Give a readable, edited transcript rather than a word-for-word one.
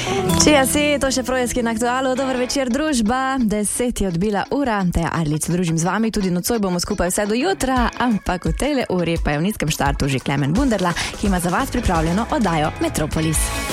Čija si, to še Projevski na aktualu, dober večer družba, 10 je odbila ura, Teja Arlic družim z vami, tudi nocoj bomo skupaj vse do jutra, ampak v tejle uri pa je v nizkem štartu že Klemen Bunderla, ki ima za vas pripravljeno oddajo Metropolis.